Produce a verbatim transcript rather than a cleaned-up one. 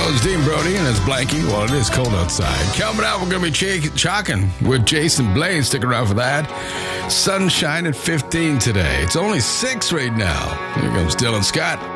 Hello, it's Dean Brody, and it's Blanky. Well, it is cold outside. Coming up, we're going to be ch- chalking with Jason Blaine. Stick around for that. Sunshine at fifteen today. It's only six right now. Here comes Dylan Scott.